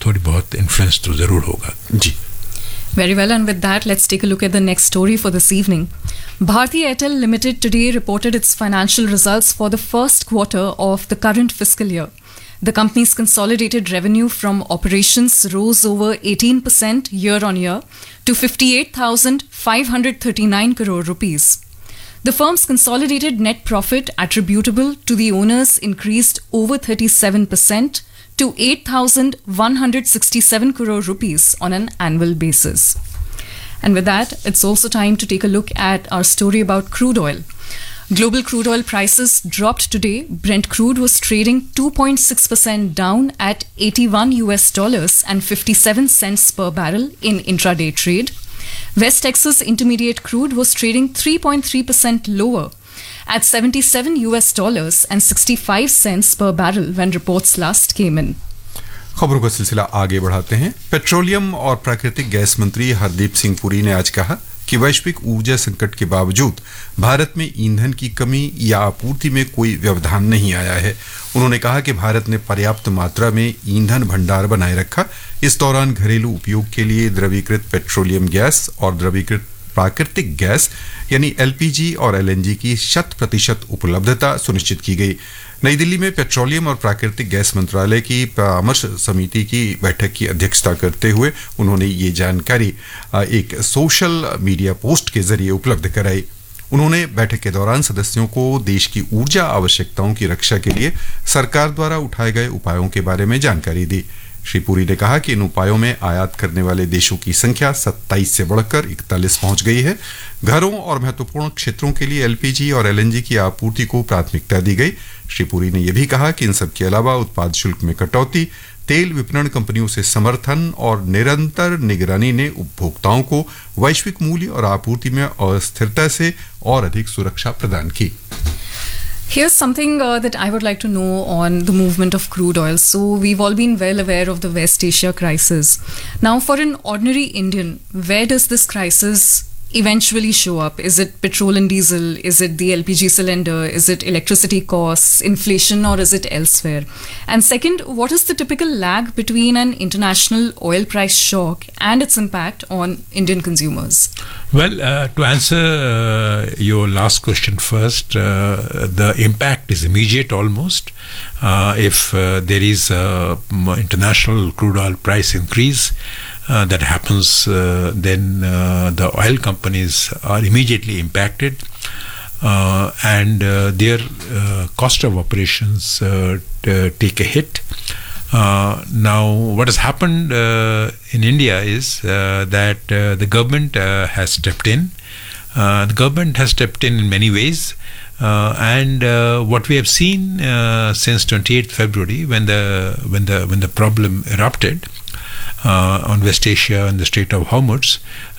थोड़ी बहुत इन्फ्लुएंस तो ज़रूर होगा जी. Very well, and with that, let's take a look at the next story for this evening. Bharti Airtel Limited today reported its financial results for the first quarter of the current fiscal year. The company's consolidated revenue from operations rose over 18% year-on-year to 58,539 crore rupees. The firm's consolidated net profit attributable to the owners increased over 37% to 8,167 crore rupees on an annual basis. And with that, it's also time to take a look at our story about crude oil. Global crude oil prices dropped today. Brent crude was trading 2.6% down at $81 and 57 cents per barrel in intraday trade. West Texas Intermediate crude was trading 3.3% lower at $77 and 65 cents per barrel when reports last came in. खबरों का सिलसिला आगे बढ़ाते हैं. Petroleum और प्राकृतिक gas मंत्री हरदीप सिंह पुरी ने आज कहा कि वैश्विक ऊर्जा संकट के बावजूद भारत में ईंधन की कमी या आपूर्ति में कोई व्यवधान नहीं आया है. उन्होंने कहा कि भारत ने पर्याप्त मात्रा में ईंधन भंडार बनाए रखा. इस दौरान घरेलू उपयोग के लिए द्रवीकृत पेट्रोलियम गैस और द्रवीकृत प्राकृतिक गैस यानी एलपीजी और एलएनजी की 100% उपलब्धता सुनिश्चित की गई. नई दिल्ली में पेट्रोलियम और प्राकृतिक गैस मंत्रालय की परामर्श समिति की बैठक की अध्यक्षता करते हुए उन्होंने ये जानकारी एक सोशल मीडिया पोस्ट के जरिए उपलब्ध कराई. उन्होंने बैठक के दौरान सदस्यों को देश की ऊर्जा आवश्यकताओं की रक्षा के लिए सरकार द्वारा उठाए गए उपायों के बारे में जानकारी दी. श्री पुरी ने कहा कि इन उपायों में आयात करने वाले देशों की संख्या 27 से बढ़कर 41 पहुंच गई है. घरों और महत्वपूर्ण क्षेत्रों के लिए एलपीजी और एलएनजी की आपूर्ति को प्राथमिकता दी गई. श्री पुरी ने यह भी कहा कि इन सब के अलावा उत्पाद शुल्क में कटौती, तेल विपणन कंपनियों से समर्थन और निरंतर निगरानी ने उपभोक्ताओं को वैश्विक मूल्य और आपूर्ति में अस्थिरता से और अधिक सुरक्षा प्रदान की. Here's something that I would like to know on the movement of crude oil. So we've all been well aware of the West Asia crisis. Now, for an ordinary Indian, where does this crisis eventually show up? Is it petrol and diesel? Is it the LPG cylinder? Is it electricity costs, inflation, or is it elsewhere? And second, what is the typical lag between an international oil price shock and its impact on Indian consumers? Well, to answer your last question first, the impact is immediate almost. If there is international crude oil price increase, that happens, then the oil companies are immediately impacted, and their cost of operations take a hit. Now, what has happened in India is that the government has stepped in. The government has stepped in many ways, and what we have seen since 28th February, when the problem erupted on West Asia and the Strait of Hormuz,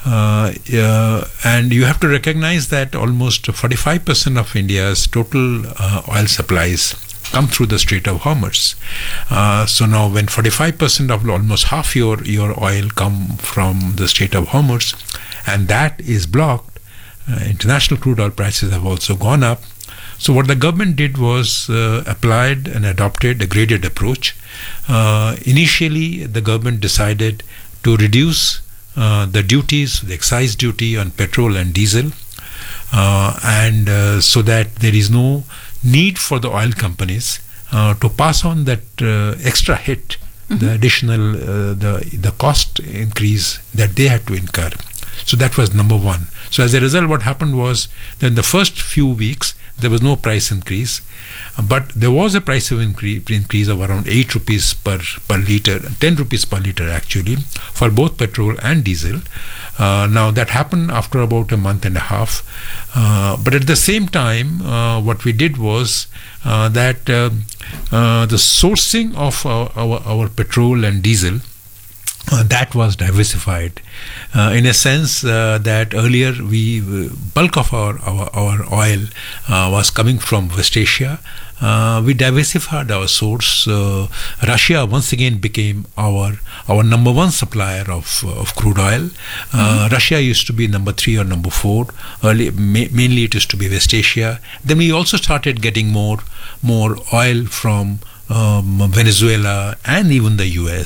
and you have to recognize that almost 45% of India's total oil supplies come through the Strait of Hormuz. So now, when 45% of almost half your oil come from the Strait of Hormuz, and that is blocked, international crude oil prices have also gone up. So what the government did was applied and adopted a graded approach. Initially, the government decided to reduce the duties, the excise duty on petrol and diesel, and so that there is no need for the oil companies to pass on that extra hit, the additional the cost increase that they had to incur. So that was number one. So as a result, what happened was that in the first few weeks there was no price increase, but there was a price of increase of around 8 rupees per litre, 10 rupees per litre actually, for both petrol and diesel. Now that happened after about a month and a half, but at the same time what we did was that the sourcing of our petrol and diesel, that was diversified in a sense that earlier bulk of our oil was coming from West Asia. We diversified our source. Russia once again became our number one supplier of crude oil. Russia used to be number 3 or number 4. Mainly it used to be West Asia. Then we also started getting more oil from Venezuela and even the US.